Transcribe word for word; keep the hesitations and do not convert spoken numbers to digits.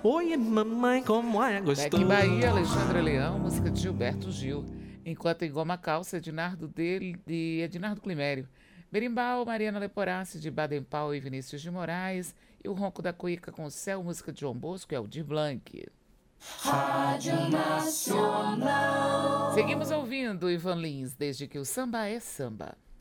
Oi, mamãe, como é gostoso. Aqui em Bahia, Alexandre Leão, música de Gilberto Gil. Enquanto em Goma Calça, Ednardo dele, de Ednardo Climério. Berimbau, Mariana Leporassi, de Baden Powell e Vinícius de Moraes. E o Ronco da Cuíca com o Céu, música de João Bosco, é o Aldir Blanc. Rádio Nacional. Seguimos ouvindo Ivan Lins, desde que o samba é samba.